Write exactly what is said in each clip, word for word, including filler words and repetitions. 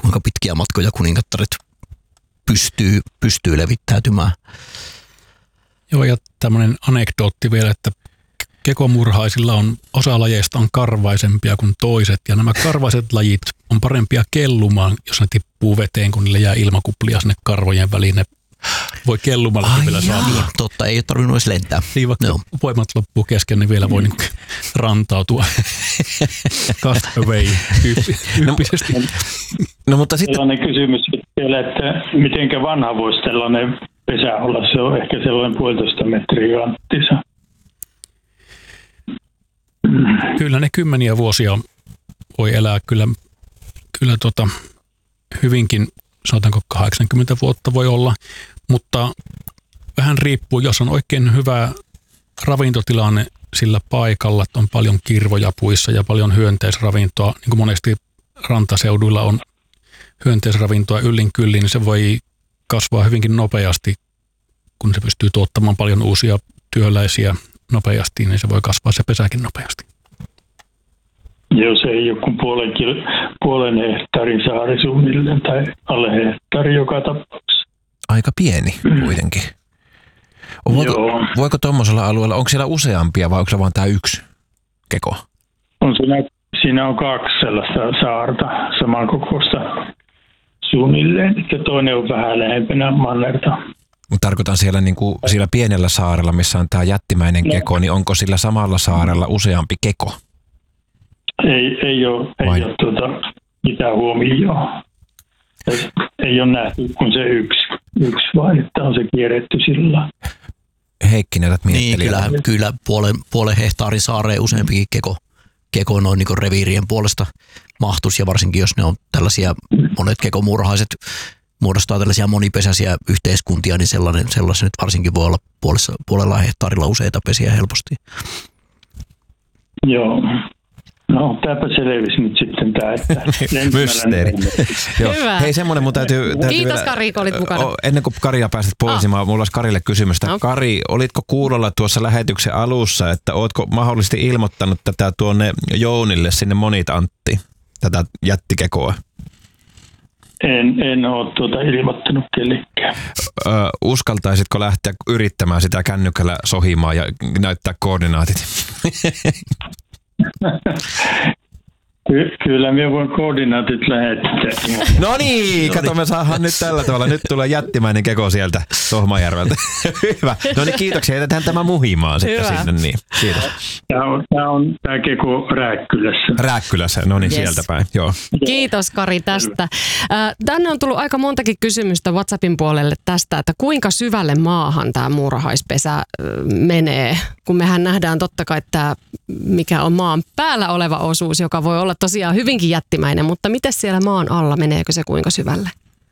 kuinka pitkiä matkoja kuningattaret pystyy, pystyy levittäytymään. Joo, ja tämmöinen anekdootti vielä, että kekomurhaisilla on osa lajeista on karvaisempia kuin toiset, ja nämä karvaiset lajit on parempia kellumaan, jos ne tippuu veteen, kun niille jää ilmakuplia sinne karvojen väliin. Ne voi kellumalla vielä saada. Totta, ei ole tarvinnut edes lentää. Niin, vaikka no. voimat loppuu kesken, niin vielä voi mm. niin rantautua. Cast away tyyppisesti. No, no, mutta sitten... Sellainen kysymys vielä, että mitenkä vanha voisi tällainen pesä olla? Se on ehkä sellainen puolitoista metriä anttisa. Kyllä ne kymmeniä vuosia voi elää. Kyllä, kyllä tota, hyvinkin, sanotaanko kahdeksankymmentä vuotta voi olla, mutta vähän riippuu, jos on oikein hyvä ravintotilanne sillä paikalla, että on paljon kirvoja puissa ja paljon hyönteisravintoa, niin kuin monesti rantaseuduilla on hyönteisravintoa yllin kyllin, niin se voi kasvaa hyvinkin nopeasti, kun se pystyy tuottamaan paljon uusia työläisiä nopeasti, niin se voi kasvaa se pesäkin nopeasti. Joo, se ei ole kuin puolen, kil- puolen hehtaarin saari suunnilleen tai alle hehtaari joka tapauksessa. Aika pieni kuitenkin. Voiko, voiko tuommoisella alueella, onko siellä useampia vai onko se vain tämä yksi keko? On siinä, siinä on kaksi sellaista saarta samankokoista suunnilleen, ja toinen on vähän lähempänä mannerta. Mutta tarkoitan siellä, niin kuin, siellä pienellä saarella, missä on tämä jättimäinen no. keko, niin onko sillä samalla saarella useampi keko? Ei, ei ole, ei ole tuota, mitään huomioon. Ei ole nähty kuin se yksi, yksi vaan, että on se kierretty sillä. Heikki, näytät miettelijä. Niin, kyllä, kyllä puolen, puolen hehtaarin saareen useampikin keko, keko noin niin kuin reviirien puolesta mahtuisi, ja varsinkin jos ne on tällaisia, monet kekomurhaiset muodostaa tällaisia monipesäisiä yhteiskuntia, niin sellainen, sellaisen nyt varsinkin voi olla puolessa, puolella hehtaarilla useita pesiä helposti. Joo. No, tämäpä selvisi nyt sitten tämä, että mysteeri. Hyvä. Hei, semmoinen mun täytyy... täytyy Kiitos vielä, Kari, kun olit mukana. Ennen kuin Karia pääsit pois, oh. mulla olisi Karille kysymystä. Okay. Kari, olitko kuulolla tuossa lähetyksen alussa, että ootko mahdollisesti ilmoittanut tätä tuonne Jounille sinne Monit Antti, tätä jättikekoa? En, en ole tuota ilmoittanut kellekään. Ö, uskaltaisitko lähteä yrittämään sitä kännykällä sohimaan ja näyttää koordinaatit? Ky- kyllä minä voin koordinaatit lähettää. No niin, kato, me saadaan nyt tällä tavalla. Nyt tulee jättimäinen keko sieltä Tohmajärveltä. Hyvä. No niin, kiitoksia. Jätetään tämä muhimaan sitten Hyvä. Sinne. Niin, kiitos. Tämä on, tämä on tämä keko Rääkkylässä. Rääkkylässä, no niin, yes. Sieltä päin. Joo. Kiitos Kari tästä. Tänne on tullut aika montakin kysymystä WhatsAppin puolelle tästä, että kuinka syvälle maahan tämä muurahaispesä menee, kun mehän nähdään totta kai tämä, mikä on maan päällä oleva osuus, joka voi olla tosiaan hyvinkin jättimäinen, mutta miten siellä maan alla, meneekö se kuinka syvälle?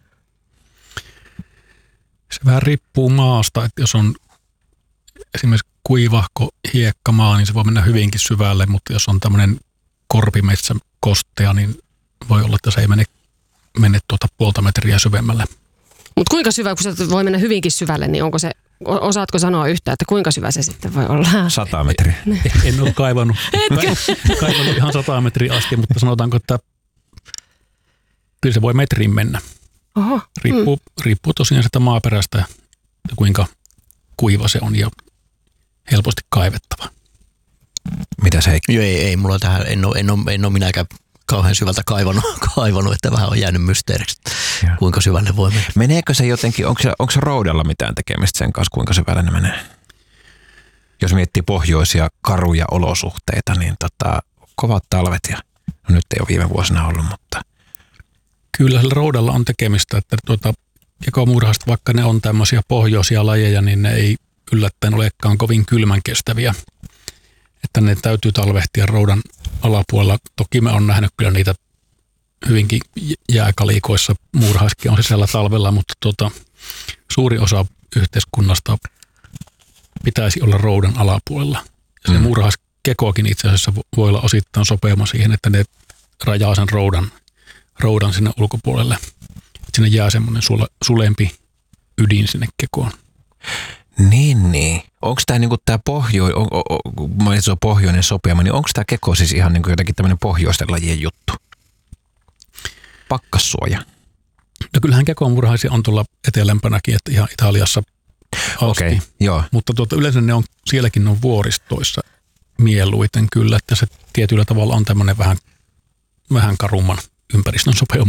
Se vähän riippuu maasta, että jos on esimerkiksi kuivahko hiekkamaa, niin se voi mennä hyvinkin syvälle, mutta jos on tämmöinen korpimetsä kostea, niin voi olla, että se ei mene, mene tuota puolta metriä syvemmälle. Mutta kuinka syvä, kun se voi mennä hyvinkin syvälle, niin onko se, osaatko sanoa yhtään, että kuinka syvä se sitten voi olla? Sata metriä. En ole kaivannut, kaivannut ihan sata metriä asti, mutta sanotaanko, että kyllä se voi metriin mennä. Oho. Riippuu, mm. riippuu tosiaan sitä maaperästä, ja kuinka kuiva se on ja helposti kaivettava. Mitä se ei? Joo, ei, ei mulla tähän, en ole, en ole, en ole minäkään kauhean syvältä kaivannut, kaivannut, että vähän on jäänyt mysteeriksi, kuinka syvälle voi mennä. Meneekö se jotenkin, onko se, onko se roudalla mitään tekemistä sen kanssa, kuinka syvälle ne menee? Jos miettii pohjoisia karuja olosuhteita, niin tota, kovat talvet ja no nyt ei ole viime vuosina ollut, mutta... Kyllä sillä roudalla on tekemistä, että tuota, kekomurhaiset, vaikka ne on tämmöisiä pohjoisia lajeja, niin ne ei yllättäen olekaan kovin kylmän kestäviä. Että ne täytyy talvehtia roudan alapuolella. Toki mä oon nähnyt kyllä niitä hyvinkin jääkalikoissa, muurahaiskin on sisällä talvella, mutta tuota, suuri osa yhteiskunnasta pitäisi olla roudan alapuolella. Ja se mm. muurahaiskekoakin itse asiassa voi olla osittain sopeama siihen, että ne rajaa sen roudan, roudan sinne ulkopuolelle. Että sinne jää semmoinen sule, sulempi ydin sinne kekoon. Niin, niin. Onko tämä niinku tämä pohjoinen, on, on, on, on pohjoinen sopeama, niin onko tämä keko siis ihan niinku jotenkin tämmöinen pohjoisten lajien juttu? pakkassuoja? No kyllähän kekomurhaisia on tuolla etelämpänäkin, että ihan Italiassa asti. Okei, joo. Mutta tuota, yleensä ne on, sielläkin on vuoristoissa mieluiten kyllä, että se tietyllä tavalla on tämmöinen vähän, vähän karumman ympäristön sopeuma